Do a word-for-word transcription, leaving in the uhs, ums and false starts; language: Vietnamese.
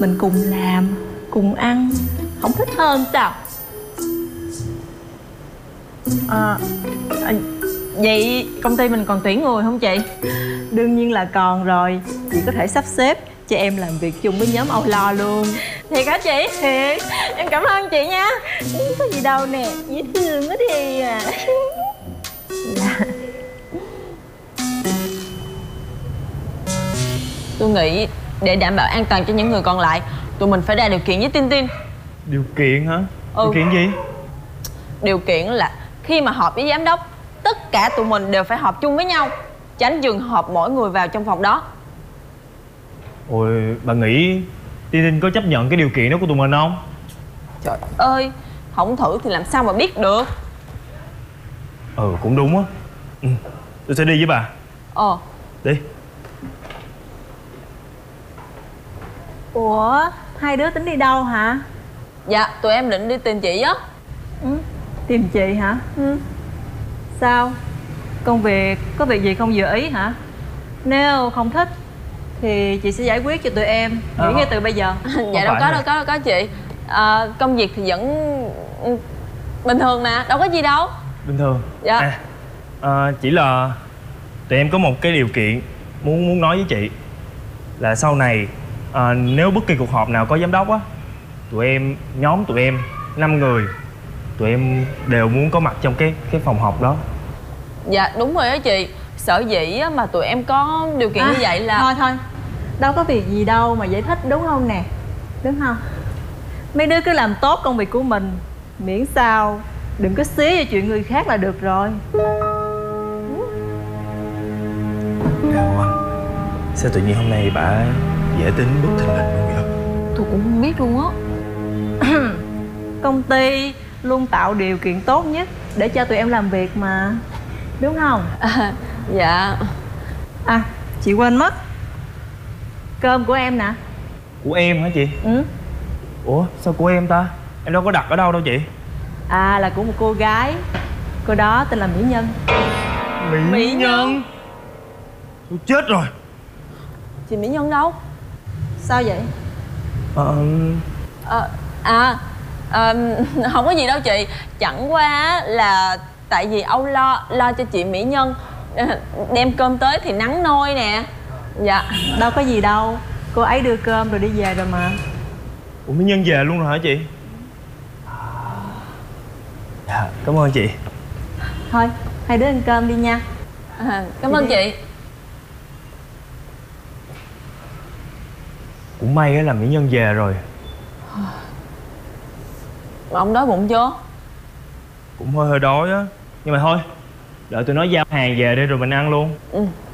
mình cùng làm, cùng ăn, không thích hơn sao? À, à, vậy công ty mình còn tuyển người không chị? Đương nhiên là còn rồi. Chị có thể sắp xếp cho em làm việc chung với nhóm Âu Lo luôn. Thiệt hả chị? Thiệt. Em cảm ơn chị nha. Không có gì đâu nè, dễ thương quá đi à. Dạ. Tôi nghĩ để đảm bảo an toàn cho những người còn lại, tụi mình phải ra điều kiện với Tin Tin. Điều kiện hả? Ừ. Điều kiện gì? Điều kiện là khi mà họp với giám đốc, tất cả tụi mình đều phải họp chung với nhau, tránh trường hợp mỗi người vào trong phòng đó. Ôi, bà nghĩ Tin Tin có chấp nhận cái điều kiện đó của tụi mình không? Trời ơi, không thử thì làm sao mà biết được. Ừ, cũng đúng á. Ừ, tôi sẽ đi với bà. Ờ. Đi. Ủa, hai đứa tính đi đâu hả? Dạ, tụi em định đi tìm chị á. Ừ, tìm chị hả? Ừ. Sao? Công việc, có việc gì không vừa ý hả? Nếu không thích thì chị sẽ giải quyết cho tụi em. Nghỉ Ờ. ngay từ bây giờ. Dạ đâu phải có rồi. đâu có đâu có chị. À, công việc thì vẫn ừ, bình thường mà, đâu có gì đâu. Bình thường. Dạ. À, à, chỉ là tụi em có một cái điều kiện muốn muốn nói với chị. Là sau này à, nếu bất kỳ cuộc họp nào có giám đốc á, tụi em, nhóm tụi em năm người, tụi em đều muốn có mặt trong cái cái phòng họp đó. Dạ đúng rồi đó chị. Sở dĩ á, mà tụi em có điều kiện À, như vậy là thôi thôi, đâu có việc gì đâu mà giải thích, đúng không nè? Đúng không? Mấy đứa cứ làm tốt công việc của mình, miễn sao đừng có xía vào chuyện người khác là được rồi. Ủa, sao tự nhiên hôm nay bà dễ tính bất thình lình luôn vậy? tôi cũng không biết luôn á. Công ty luôn tạo điều kiện tốt nhất để cho tụi em làm việc mà, đúng không? À, dạ. À, chị quên mất, cơm của em nè. Của em hả chị? Ừ. Ủa, sao của em ta? Em đâu có đặt ở đâu đâu chị. À, là của một cô gái. Cô đó tên là Mỹ Nhân. Mỹ, Mỹ Nhân. Tôi chết rồi. Chị Mỹ Nhân đâu? Sao vậy? Ờ, À, à, à không có gì đâu chị. Chẳng qua là tại vì Âu lo lo cho chị Mỹ Nhân, đem cơm tới thì nắng nôi nè. Dạ. Đâu có gì đâu, cô ấy đưa cơm rồi đi về rồi mà. Ủa, Mỹ Nhân về luôn rồi hả chị? Dạ, cảm ơn chị. Thôi, hai đứa ăn cơm đi nha. À, cảm ơn chị. Cũng may á là Mỹ Nhân về rồi. Mà ông đói bụng chưa? Cũng hơi hơi đói á. Nhưng mà thôi, đợi tụi nó giao hàng về đi rồi mình ăn luôn. Ừ.